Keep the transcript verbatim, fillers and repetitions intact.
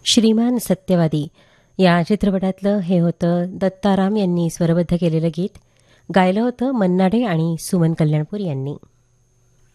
श्रीमान सत्यवादी या चित्रपटातलं हे होतं दत्ताराम यांनी स्वरबद्ध केलेलं गीत. गायलं होतं मन्ना डे आणि सुमन कल्याणपूर यांनी.